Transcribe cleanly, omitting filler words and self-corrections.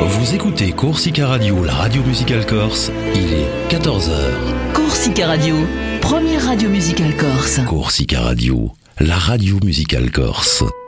Vous écoutez Corsica Radio, la radio musicale corse. Il est 14h. Corsica Radio, première radio musicale corse. Corsica Radio, la radio musicale corse.